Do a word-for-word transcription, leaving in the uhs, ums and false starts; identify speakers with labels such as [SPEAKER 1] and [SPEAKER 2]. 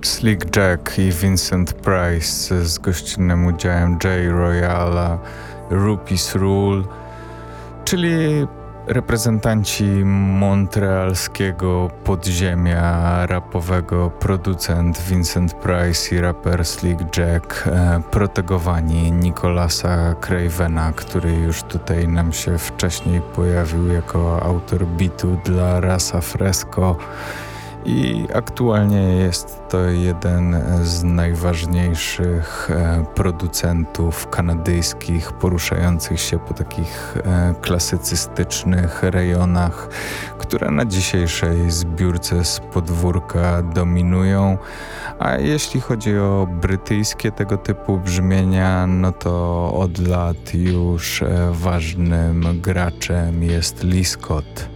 [SPEAKER 1] Slick Jack i Vincent Price z gościnnym udziałem Jay Royala, Rupees Rule, czyli reprezentanci montrealskiego podziemia rapowego, producent Vincent Price i raper Slick Jack, e, protegowani Nicolasa Cravena, który już tutaj nam się wcześniej pojawił jako autor bitu dla Rasa Fresco. I aktualnie jest to jeden z najważniejszych e, producentów kanadyjskich poruszających się po takich e, klasycystycznych rejonach, które na dzisiejszej zbiórce z podwórka dominują. A jeśli chodzi o brytyjskie tego typu brzmienia, no to od lat już e, ważnym graczem jest Lee Scott.